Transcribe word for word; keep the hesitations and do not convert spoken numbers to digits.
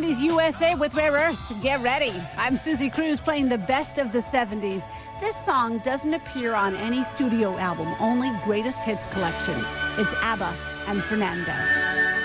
seventies U S A with Rare Earth. Get ready. I'm Susie Cruz playing the best of the seventies. This song doesn't appear on any studio album, only greatest hits collections. It's ABBA and Fernando.